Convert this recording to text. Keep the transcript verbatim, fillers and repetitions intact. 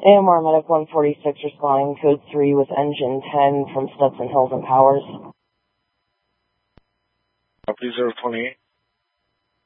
A M R Medic one forty-six responding, code three with engine ten from Stetson Hills and Powers. Copy zero twenty-eight.